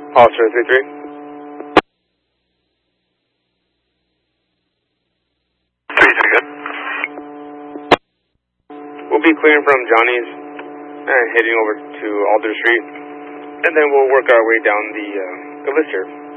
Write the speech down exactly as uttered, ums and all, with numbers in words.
Officer three three. three three, good. We'll be clearing from Johnny's and heading over to Alder Street, and then we'll work our way down the uh, the list here.